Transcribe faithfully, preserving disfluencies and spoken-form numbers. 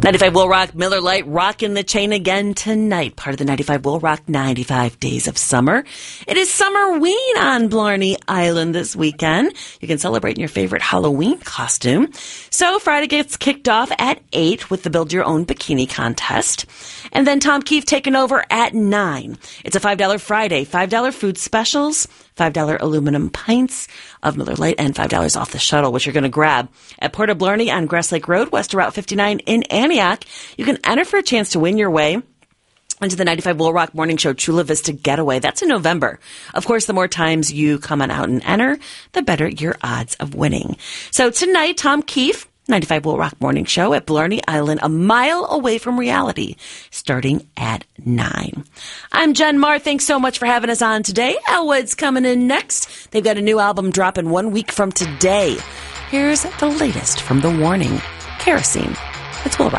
ninety-five Will Rock, Miller Lite, rocking the chain again tonight. Part of the ninety-five Will Rock ninety-five Days of Summer. It is Summerween on Blarney Island this weekend. You can celebrate in your favorite Halloween costume. So Friday gets kicked off at eight with the Build Your Own Bikini contest. And then Tom Keefe taking over at nine. It's a five dollar Friday, five dollar food specials, five dollar aluminum pints of Miller Lite, and five dollars off the shuttle, which you're going to grab at Port of Blarney on Grass Lake Road, west of Route fifty-nine in Antioch. You can enter for a chance to win your way into the ninety-five Will Rock Morning Show Chula Vista Getaway. That's in November. Of course, the more times you come on out and enter, the better your odds of winning. So tonight, Tom Keefe, ninety-five Will Rock Morning Show at Blarney Island, a mile away from reality, starting at nine. I'm Jen Marr. Thanks so much for having us on today. Elwood's coming in next. They've got a new album dropping one week from today. Here's the latest from The Warning. Kerosene. It's Will Rock.